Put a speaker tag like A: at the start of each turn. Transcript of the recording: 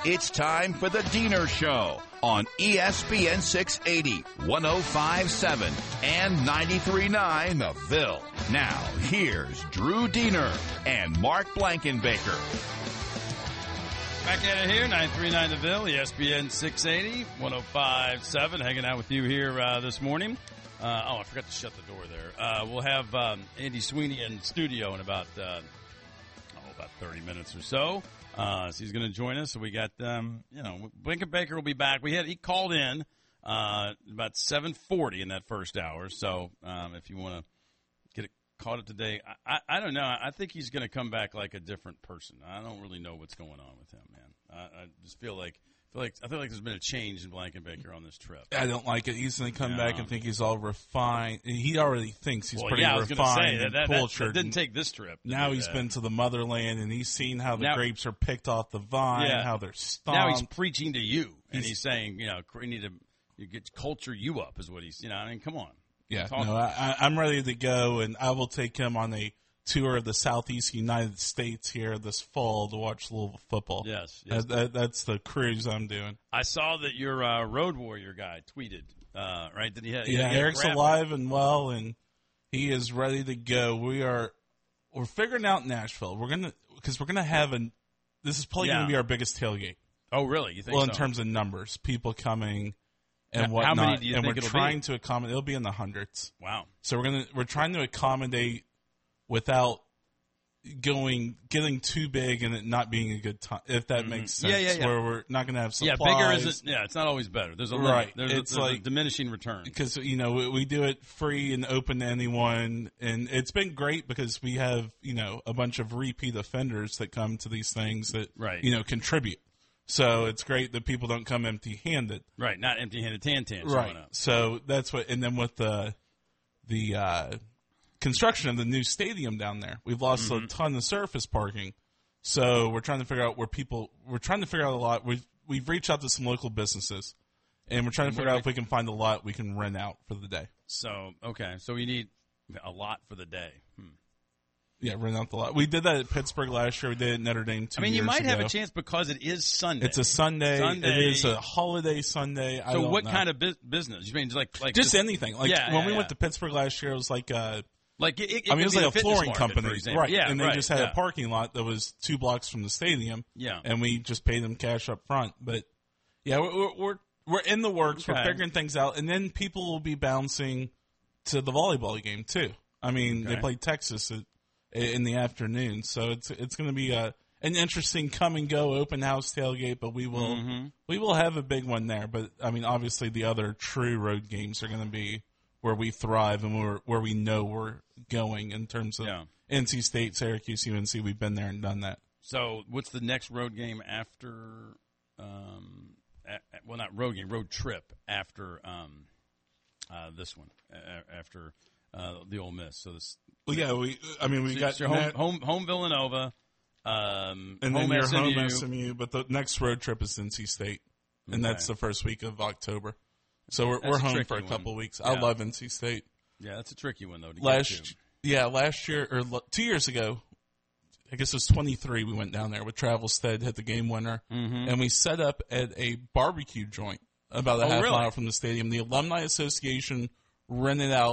A: It's time for the Diener Show on ESPN 680, 105.7, and 93.9 The Ville. Now, here's Drew Diener and Mark Blankenbaker.
B: Back at it here, 93.9 The Ville, ESPN 680, 105.7, hanging out with you here this morning. I forgot to shut the door there. We'll have Andy Sweeney in studio in about 30 minutes or so. So he's going to join us. So we got, Blankenbaker will be back. He called in about 7:40 in that first hour. So if you want to get it caught up today, I don't know. I think he's going to come back like a different person. I don't really know what's going on with him, man. I just feel like there's been a change in Blankenbaker on this trip.
C: I don't like it. He's going to come back and think he's all refined. He already thinks he's pretty refined and cultured.
B: That didn't take this trip.
C: Now he's been to the motherland, and he's seen how the grapes are picked off the vine, how they're stomped.
B: Now he's preaching to you, and he's saying, you need to get culture you up is what he's, come on.
C: Yeah, I'm ready to go, and I will take him on a tour of the Southeast United States here this fall to watch Louisville football.
B: Yes.
C: That's the cruise I'm doing.
B: I saw that your Road Warrior guy tweeted, right? That
C: Eric's alive and well, and he is ready to go. We're figuring out Nashville. We're gonna have this is probably gonna be our biggest tailgate.
B: Oh, really? You think?
C: Well, in terms of numbers, people coming and whatnot.
B: How many do you think
C: we're trying to accommodate. It'll be in the hundreds.
B: Wow.
C: So we're trying to accommodate without getting too big and it not being a good time, if that makes sense.
B: Yeah.
C: Where we're not going to have supplies.
B: Yeah, bigger isn't. Yeah, it's not always better. There's a limit.
C: Right.
B: There's a diminishing return
C: because we do it free and open to anyone, and it's been great because we have a bunch of repeat offenders that come to these things that contribute. So it's great that people don't come empty-handed.
B: Right, not empty-handed tan
C: right.
B: Up.
C: So that's what, and then with the construction of the new stadium down there, we've lost a ton of surface parking. So we're trying to figure out we're trying to figure out a lot. We've reached out to some local businesses, and we're trying to figure out if we can find a lot we can rent out for the day.
B: So, okay. So we need a lot for the day.
C: Yeah, rent out the lot. We did that at Pittsburgh last year. We did it at Notre Dame 2 years ago.
B: You might have a chance because it is Sunday.
C: It's a Sunday. It is a holiday Sunday.
B: So what kind of business? You mean like
C: just anything? Like when we went to Pittsburgh last year, it was like it was like a flooring company, right?
B: Yeah,
C: and they just had a parking lot that was 2 blocks from the stadium.
B: Yeah,
C: and we just paid them cash up front. But yeah, we're in the works. Okay. We're figuring things out, and then people will be bouncing to the volleyball game too. I mean, they play Texas in the afternoon, so it's going to be an interesting come and go open house tailgate. But we will have a big one there. But I mean, obviously, the other true road games are going to be where we thrive and where we know we're going in terms of NC State, Syracuse, UNC. We've been there and done that.
B: So what's the next road game after not road game, road trip after this one, after the Ole Miss? So this.
C: Well, yeah, we got
B: home Villanova,
C: and then your home SMU, but the next road trip is NC State, and that's the first week of October. So we're home for a couple weeks. Yeah. I love NC State.
B: Yeah, that's a tricky one though.
C: Last year or 2 years ago, I guess it was 23. We went down there with Travelstead, hit the game winner, and we set up at a barbecue joint about a half mile from the stadium. The Alumni Association rented out